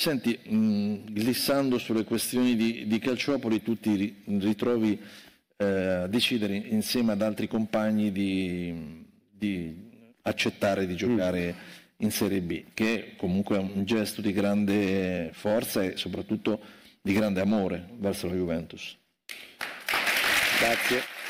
Senti, glissando sulle questioni di Calciopoli, tu ti ritrovi a decidere insieme ad altri compagni di accettare di giocare in Serie B, che comunque è un gesto di grande forza e soprattutto di grande amore verso la Juventus. Grazie.